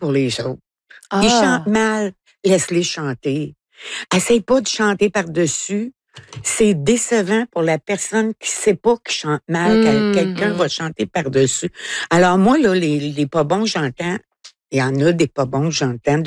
pour les autres. Ah. Ils chantent mal, laisse-les chanter. Essaye pas de chanter par-dessus. C'est décevant pour la personne qui sait pas qu'il chante mal, que quelqu'un va chanter par-dessus. Alors moi, là, les pas bons, j'entends. Il y en a des pas bons, j'entends.